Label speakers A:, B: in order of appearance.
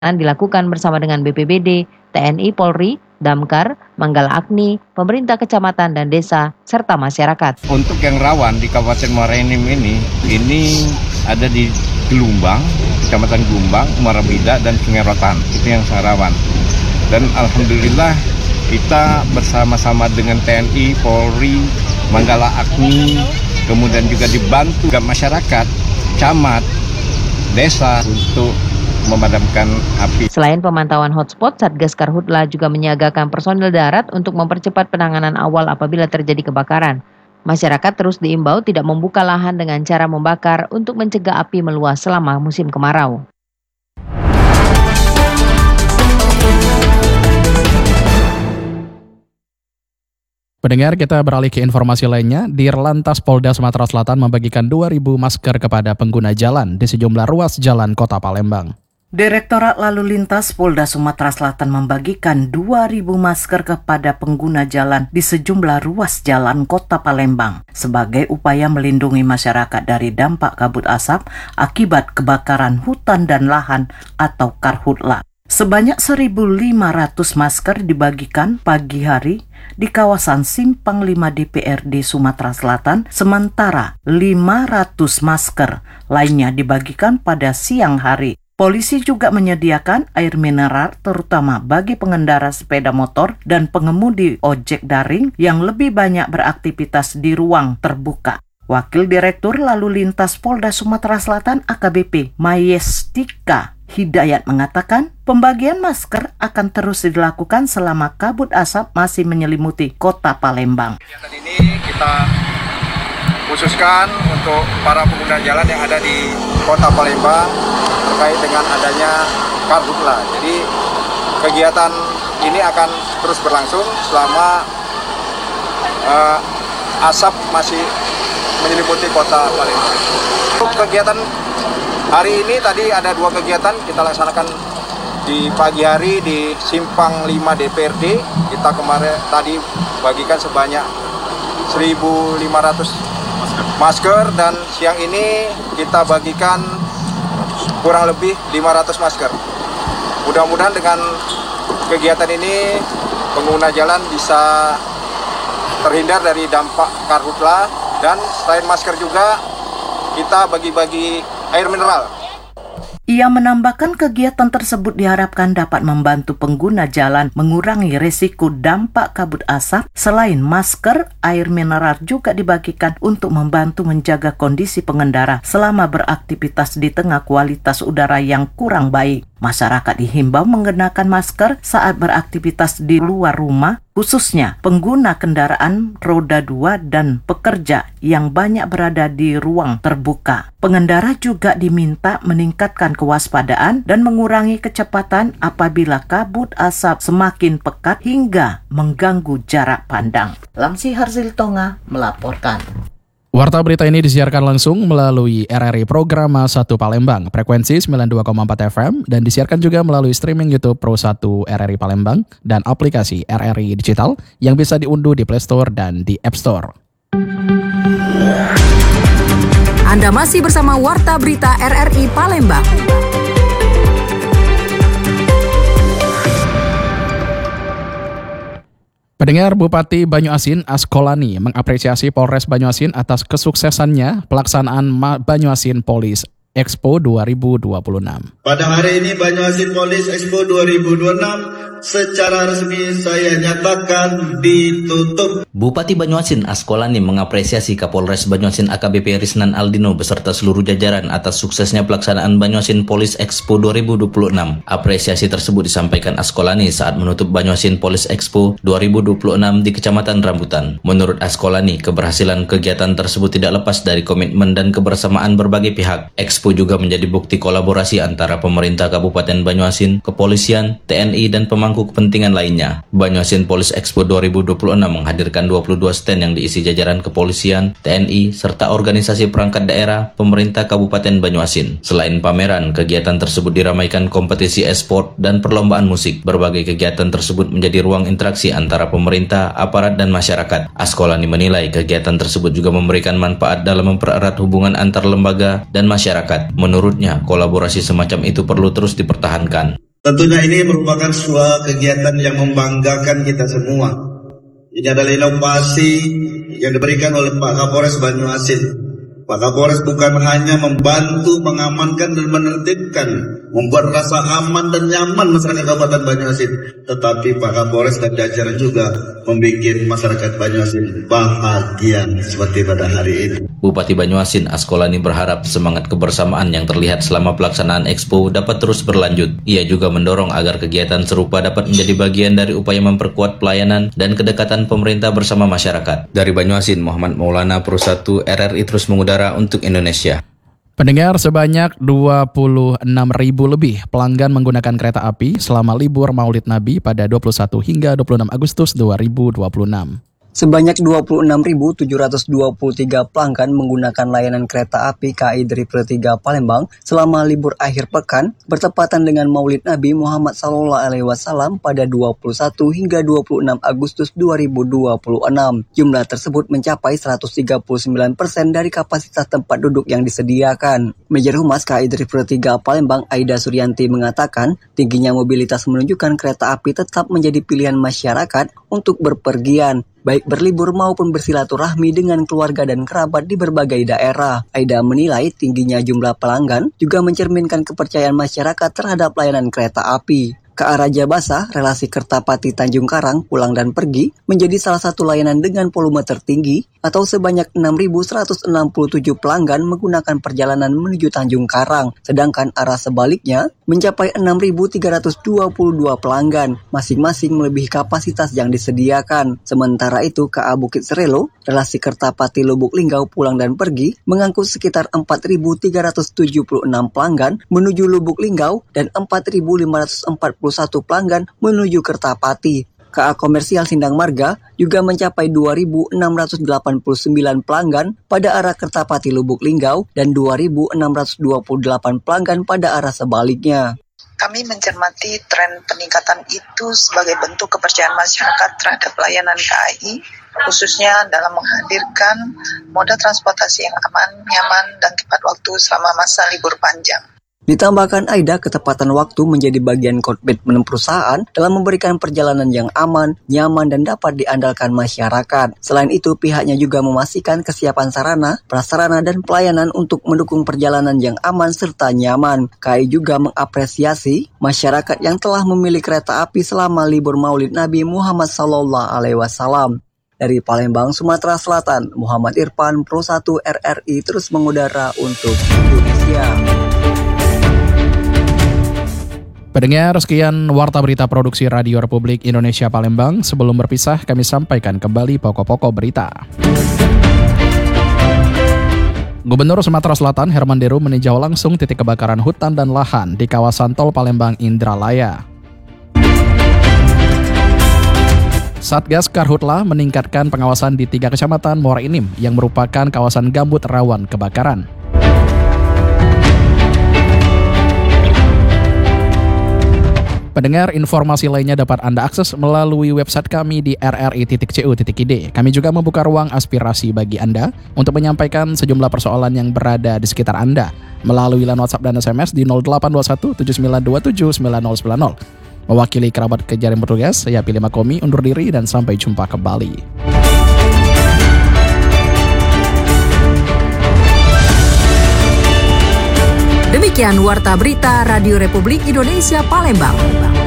A: dilakukan bersama dengan BPBD, TNI Polri, Damkar, Manggala Agni, pemerintah kecamatan dan desa, serta masyarakat.
B: Untuk yang rawan di Kabupaten Muara Enim ini ada di Gelumbang, Kecamatan Gelumbang, Muara Bida, dan Sungai Rotan. Itu yang sangat rawan. Dan alhamdulillah kita bersama-sama dengan TNI, Polri, Manggala Agni, kemudian juga dibantu masyarakat, camat, desa untuk memadamkan api.
A: Selain pemantauan hotspot, Satgas Karhutla juga menyiagakan personil darat untuk mempercepat penanganan awal apabila terjadi kebakaran. Masyarakat terus diimbau tidak membuka lahan dengan cara membakar untuk mencegah api meluas selama musim kemarau.
C: Pendengar, kita beralih ke informasi lainnya. Dirlantas Polda Sumatera Selatan membagikan 2.000 masker kepada pengguna jalan di sejumlah ruas jalan Kota Palembang.
D: Direktorat Lalu Lintas Polda Sumatera Selatan membagikan 2.000 masker kepada pengguna jalan di sejumlah ruas jalan Kota Palembang sebagai upaya melindungi masyarakat dari dampak kabut asap akibat kebakaran hutan dan lahan atau Karhutla. Sebanyak 1.500 masker dibagikan pagi hari di kawasan Simpang 5 DPRD Sumatera Selatan, sementara 500 masker lainnya dibagikan pada siang hari. Polisi juga menyediakan air mineral terutama bagi pengendara sepeda motor dan pengemudi ojek daring yang lebih banyak beraktivitas di ruang terbuka. Wakil Direktur Lalu Lintas Polda Sumatera Selatan AKBP Mayestika Hidayat mengatakan pembagian masker akan terus dilakukan selama kabut asap masih menyelimuti Kota Palembang.
E: Kegiatan ini kita khususkan untuk para pengguna jalan yang ada di Kota Palembang terkait dengan adanya Karhutla. Jadi kegiatan ini akan terus berlangsung selama asap masih menyelimuti Kota Palembang. Untuk kegiatan hari ini tadi ada 2 kegiatan kita laksanakan di pagi hari di Simpang 5 DPRD. Kita kemarin tadi bagikan sebanyak 1.500 masker dan siang ini kita bagikan kurang lebih 500 masker. Mudah-mudahan dengan kegiatan ini pengguna jalan bisa terhindar dari dampak Karhutla dan selain masker juga kita bagi-bagi air mineral.
D: Ia menambahkan kegiatan tersebut diharapkan dapat membantu pengguna jalan mengurangi risiko dampak kabut asap. Selain masker, air mineral juga dibagikan untuk membantu menjaga kondisi pengendara selama beraktivitas di tengah kualitas udara yang kurang baik. Masyarakat dihimbau mengenakan masker saat beraktivitas di luar rumah, khususnya pengguna kendaraan roda 2 dan pekerja yang banyak berada di ruang terbuka. Pengendara juga diminta meningkatkan kewaspadaan dan mengurangi kecepatan apabila kabut asap semakin pekat hingga mengganggu jarak pandang. Lamsi Harzil Tonga melaporkan.
C: Warta berita ini disiarkan langsung melalui RRI Programa 1 Palembang, frekuensi 92,4 FM, dan disiarkan juga melalui streaming YouTube Pro 1 RRI Palembang dan aplikasi RRI Digital yang bisa diunduh di Play Store dan di App Store.
F: Anda masih bersama Warta Berita RRI Palembang.
C: Pendengar, Bupati Banyuasin Askolani mengapresiasi Polres Banyuasin atas kesuksesannya pelaksanaan Banyuasin Police Expo 2026.
G: Pada hari ini Banyuasin Police Expo 2026 secara resmi saya nyatakan ditutup.
H: Bupati Banyuasin Askolani mengapresiasi Kapolres Banyuasin AKBP Risnan Aldino beserta seluruh jajaran atas suksesnya pelaksanaan Banyuasin Police Expo 2026. Apresiasi tersebut disampaikan Askolani saat menutup Banyuasin Police Expo 2026 di Kecamatan Rambutan. Menurut Askolani, keberhasilan kegiatan tersebut tidak lepas dari komitmen dan kebersamaan berbagai pihak. Expo juga menjadi bukti kolaborasi antara pemerintah Kabupaten Banyuasin, kepolisian, TNI, dan pemangku kepentingan lainnya. Banyuasin Police Expo 2026 menghadirkan 22 stand yang diisi jajaran kepolisian, TNI, serta organisasi perangkat daerah pemerintah Kabupaten Banyuasin. Selain pameran, kegiatan tersebut diramaikan kompetisi e-sport dan perlombaan musik. Berbagai kegiatan tersebut menjadi ruang interaksi antara pemerintah, aparat, dan masyarakat. Askolani menilai kegiatan tersebut juga memberikan manfaat dalam mempererat hubungan antar lembaga dan masyarakat. Menurutnya, kolaborasi semacam itu perlu terus dipertahankan.
G: Tentunya ini merupakan sebuah kegiatan yang membanggakan kita semua. Ini adalah inovasi yang diberikan oleh Pak Kapolres Banyuasin. Pak Kapolres bukan hanya membantu mengamankan dan menertibkan, membuat rasa aman dan nyaman masyarakat Kabupaten Banyuasin, tetapi Pak Kapolres dan jajaran juga membuat masyarakat Banyuasin bahagia seperti pada hari ini.
H: Bupati Banyuasin Askolani berharap semangat kebersamaan yang terlihat selama pelaksanaan Expo dapat terus berlanjut. Ia juga mendorong agar kegiatan serupa dapat menjadi bagian dari upaya memperkuat pelayanan dan kedekatan pemerintah bersama masyarakat. Dari Banyuasin, Muhammad Maulana, Pro 1 RRI terus mengudara untuk Indonesia.
C: Pendengar, sebanyak 26.000 lebih pelanggan menggunakan kereta api selama libur Maulid Nabi pada 21 hingga 26 Agustus 2026.
I: Sebanyak 26.723 pelanggan menggunakan layanan kereta api KAI Triple 3 Palembang selama libur akhir pekan bertepatan dengan Maulid Nabi Muhammad SAW pada 21 hingga 26 Agustus 2026. Jumlah tersebut mencapai 139% dari kapasitas tempat duduk yang disediakan. Manajer Humas KAI Triple 3 Palembang Aida Suryanti mengatakan, tingginya mobilitas menunjukkan kereta api tetap menjadi pilihan masyarakat untuk berpergian, baik berlibur maupun bersilaturahmi dengan keluarga dan kerabat di berbagai daerah. Aida menilai tingginya jumlah pelanggan juga mencerminkan kepercayaan masyarakat terhadap layanan kereta api. KA Raja Basa, relasi Kertapati Tanjung Karang pulang dan pergi menjadi salah satu layanan dengan volume tertinggi atau sebanyak 6.167 pelanggan menggunakan perjalanan menuju Tanjung Karang, sedangkan arah sebaliknya mencapai 6.322 pelanggan, masing-masing melebihi kapasitas yang disediakan. Sementara itu, KA Bukit Serelo, relasi Kertapati Lubuk Linggau pulang dan pergi mengangkut sekitar 4.376 pelanggan menuju Lubuk Linggau dan 4.541 pelanggan menuju Kertapati. KA Komersial Sindang Marga juga mencapai 2.689 pelanggan pada arah Kertapati Lubuk Linggau dan 2.628 pelanggan pada arah sebaliknya.
J: Kami mencermati tren peningkatan itu sebagai bentuk kepercayaan masyarakat terhadap layanan KAI, khususnya dalam menghadirkan moda transportasi yang aman, nyaman, dan tepat waktu selama masa libur panjang.
I: Ditambahkan Aida, ketepatan waktu menjadi bagian komitmen perusahaan dalam memberikan perjalanan yang aman, nyaman, dan dapat diandalkan masyarakat. Selain itu, pihaknya juga memastikan kesiapan sarana, prasarana, dan pelayanan untuk mendukung perjalanan yang aman serta nyaman. KAI juga mengapresiasi masyarakat yang telah memilih kereta api selama libur Maulid Nabi Muhammad SAW. Dari Palembang, Sumatera Selatan, Muhammad Irfan, Pro 1 RRI terus mengudara untuk Indonesia.
C: Pendengar, sekian Warta Berita Produksi Radio Republik Indonesia Palembang. Sebelum berpisah, kami sampaikan kembali pokok-pokok berita. Gubernur Sumatera Selatan Herman Deru meninjau langsung titik kebakaran hutan dan lahan di kawasan Tol Palembang Indralaya. Satgas Karhutla meningkatkan pengawasan di 3 kecamatan Muara Enim yang merupakan kawasan gambut rawan kebakaran. Pendengar, informasi lainnya dapat Anda akses melalui website kami di rri.co.id. Kami juga membuka ruang aspirasi bagi Anda untuk menyampaikan sejumlah persoalan yang berada di sekitar Anda melalui line WhatsApp dan SMS di 0821 7927 9090. Mewakili kerabat kerja yang bertugas, saya Pilih Makomi undur diri dan sampai jumpa kembali.
F: Demikian Warta Berita Radio Republik Indonesia Palembang.